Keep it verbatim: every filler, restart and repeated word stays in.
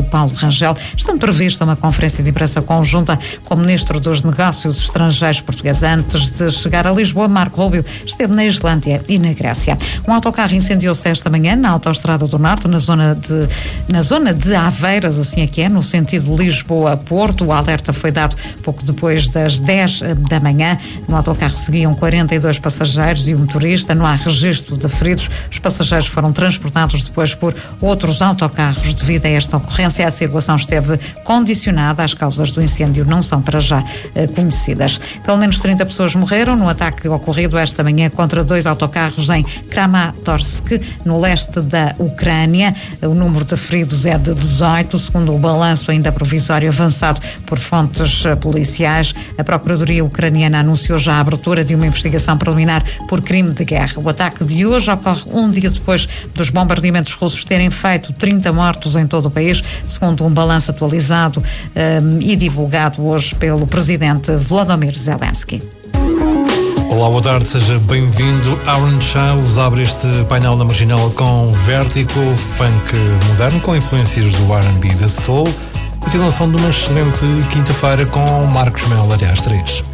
Paulo Rangel, estando prevista uma conferência de imprensa conjunta com o Ministro dos Negócios Estrangeiros português. Antes de chegar a Lisboa, Marco Rubio esteve na Islândia e na Grécia. Um autocarro incendiou-se esta manhã na Autoestrada do Norte, na zona de, na zona de Aveiras, assim é que é, no sentido Lisboa-Porto. O alerta foi dado pouco depois das dez da manhã. No autocarro seguiam quarenta e dois passageiros e o motorista. Não há registro de feridos. Os passageiros foram transportados depois por outros autocarros. Devido a esta ocorrência, a circulação esteve condicionada. As causas do incêndio não são para já eh, conhecidas. Pelo menos trinta pessoas morreram no ataque ocorrido esta manhã contra dois autocarros em Kramatorsk, no leste da Ucrânia. O número de feridos é de dezoito, segundo o balanço ainda provisório avançado por fontes policiais. A Procuradoria Ucraniana anunciou já a abertura de uma investigação preliminar por crime de guerra. O ataque de hoje ocorre um dia depois dos bombardeamentos russos terem feito trinta mortos em todo o país, segundo um balanço atualizado um, e divulgado hoje pelo presidente Volodymyr Zelensky. Olá, boa tarde, seja bem-vindo. Aaron Childs abre este painel na Marginal com Vértigo, funk moderno com influências do R and B e da soul. Continuação de uma excelente quinta-feira com Marcos Melo, aliás, três.